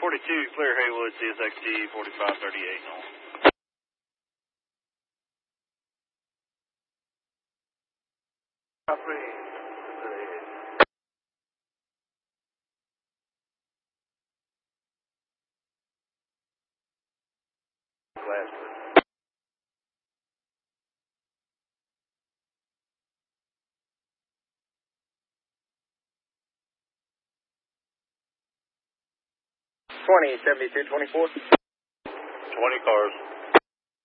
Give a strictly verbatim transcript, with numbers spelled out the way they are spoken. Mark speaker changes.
Speaker 1: forty-two, clear Haywood, C S X T forty-five thirty-eight. No.
Speaker 2: Three. Glasswood.
Speaker 3: twenty, seventy-two, twenty-four.
Speaker 2: twenty cars.